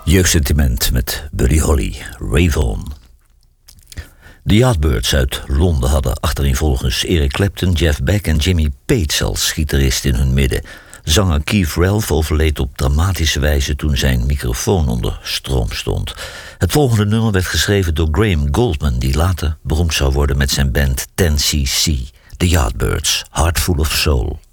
Jeugdsentiment met Buddy Holly, Rave On. De Yardbirds uit Londen hadden achtereenvolgens Eric Clapton, Jeff Beck en Jimmy Page als gitarist in hun midden. Zanger Keith Relf overleed op dramatische wijze toen zijn microfoon onder stroom stond. Het volgende nummer werd geschreven door Graham Goldman, die later beroemd zou worden met zijn band 10cc. The Yardbirds, Heart Full of Soul.